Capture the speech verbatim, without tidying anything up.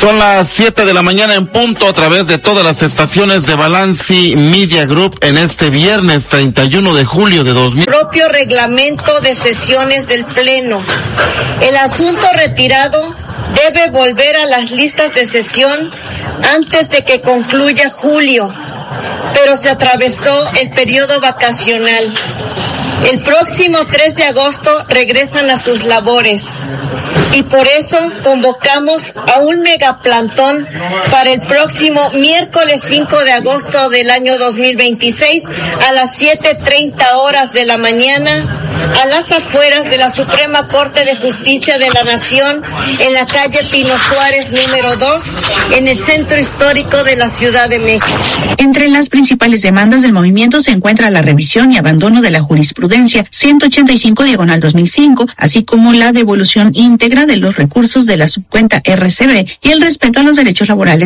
Son las siete de la mañana en punto a través de todas las estaciones de Balanci Media Group en este viernes treinta y uno de julio de dos mil. Propio reglamento de sesiones del Pleno. El asunto retirado debe volver a las listas de sesión antes de que concluya julio, pero se atravesó el periodo vacacional. El próximo tres de agosto regresan a sus labores y por eso convocamos a un megaplantón para el próximo miércoles cinco de agosto del año dos mil veintiséis a las siete treinta horas de la mañana a las afueras de la Suprema Corte de Justicia de la Nación en la calle Pino Suárez número dos en el centro histórico de la Ciudad de México. Entre las principales demandas del movimiento se encuentra la revisión y abandono de la jurisprudencia ciento ochenta y cinco diagonal dos mil cinco, así como la devolución íntegra de los recursos de la subcuenta R C B y el respeto a los derechos laborales